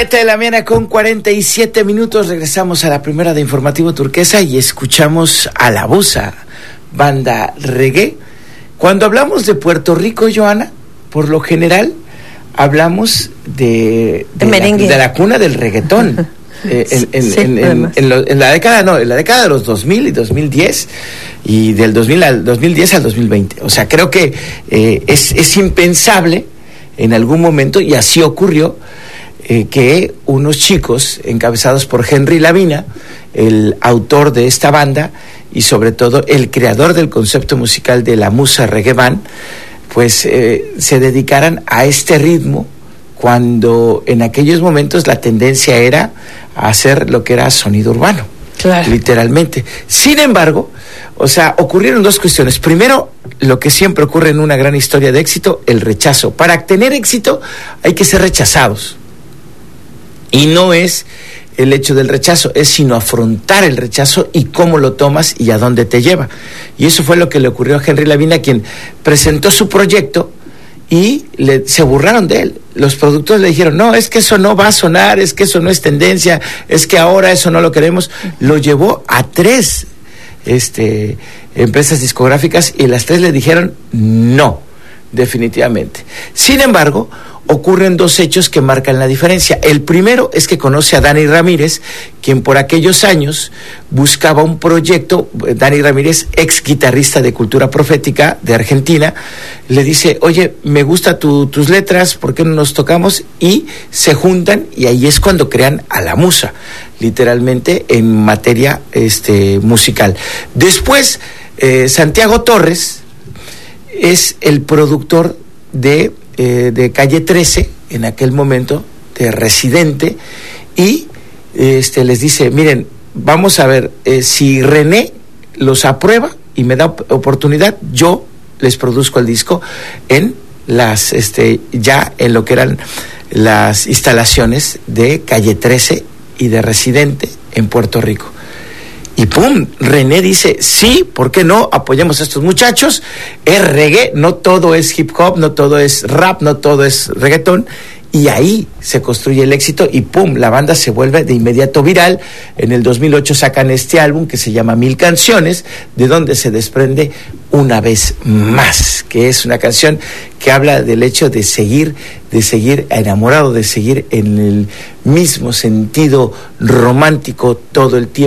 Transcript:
De la mañana con 47 minutos, regresamos a la primera de Informativo Turquesa y escuchamos a La Busa, banda reggae. Cuando hablamos de Puerto Rico, Joana, por lo general hablamos de la cuna del reggaetón. En la década de los 2000 y 2010 y del 2010 al 2020. O sea, creo que es impensable en algún momento, y así ocurrió, que unos chicos encabezados por Henry Lavina, el autor de esta banda y sobre todo el creador del concepto musical de la Musa Reggae Band, pues se dedicaran a este ritmo, cuando en aquellos momentos la tendencia era a hacer lo que era sonido urbano, claro, literalmente. Sin embargo, o sea, ocurrieron dos cuestiones. Primero, lo que siempre ocurre en una gran historia de éxito, el rechazo. Para tener éxito hay que ser rechazados. Y no es el hecho del rechazo, es sino afrontar el rechazo y cómo lo tomas y a dónde te lleva. Y eso fue lo que le ocurrió a Henry Lavina, quien presentó su proyecto y se burlaron de él. Los productores le dijeron, no, es que eso no va a sonar, es que eso no es tendencia, es que ahora eso no lo queremos. Lo llevó a 3 empresas discográficas y las 3 le dijeron no, definitivamente. Sin embargo, ocurren 2 hechos que marcan la diferencia. El primero es que conoce a Dani Ramírez, quien por aquellos años buscaba un proyecto. Dani Ramírez, ex guitarrista de Cultura Profética de Argentina, le dice, oye, me gusta tus letras, ¿por qué no nos tocamos? Y se juntan, y ahí es cuando crean a La Musa, literalmente en materia musical. Después, Santiago Torres es el productor de Calle 13, en aquel momento, de Residente, y les dice, miren, vamos a ver, si René los aprueba y me da oportunidad, yo les produzco el disco en las, ya en lo que eran las instalaciones de Calle 13 y de Residente en Puerto Rico. Y pum, René dice, sí, ¿por qué no? Apoyemos a estos muchachos, es reggae, no todo es hip hop, no todo es rap, no todo es reggaetón, y ahí se construye el éxito, y pum, la banda se vuelve de inmediato viral. En el 2008 sacan este álbum que se llama 1000 canciones, de donde se desprende Una vez más, que es una canción que habla del hecho de seguir enamorado, de seguir en el mismo sentido romántico todo el tiempo.